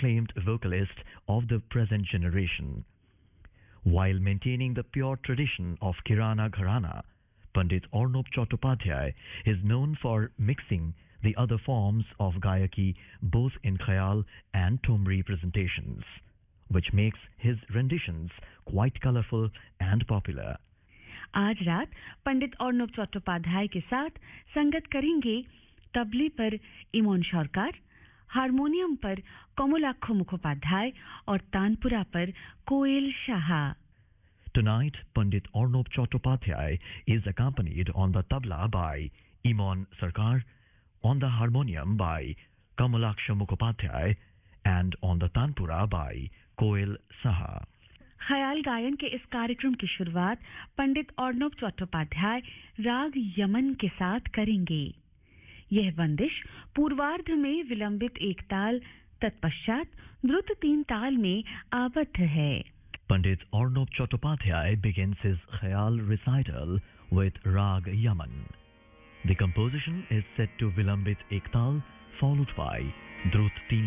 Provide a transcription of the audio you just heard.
acclaimed vocalist of the present generation. While maintaining the pure tradition of Kirana Gharana, Pandit Arnob Chattopadhyay is known for mixing the other forms of Gayaki both in Khayal and Thumri presentations, which makes his renditions quite colorful and popular. आज रात पंडित अर्नब चट्टोपाध्याय के साथ संगत करेंगे तबले पर इमोन सरकार, harmonium पर कमलाक्ष मुखोपाध्याय और तानपुरा पर कोयल Shah. Tonight, Pandit Arnob Chattopadhyay is accompanied on the tabla by Imon Sarkar, on the harmonium by Kamalaksha Mukhopadhyay, and on the tanpura by Koel Saha. ख्याल गायन के इस कार्यक्रम की शुरुआत पंडित अर्नब चट्टोपाध्याय राग यमन के साथ करेंगे. यह बंदिश पूर्वार्ध में विलंबित एक ताल, तत्पश्चात द्रुत 3 ताल में आबद्ध है. Pandit Arnob Chattopadhyay begins his Khayal recital with Rag Yaman. The composition is set to Vilambit Ektal, followed by Drut 3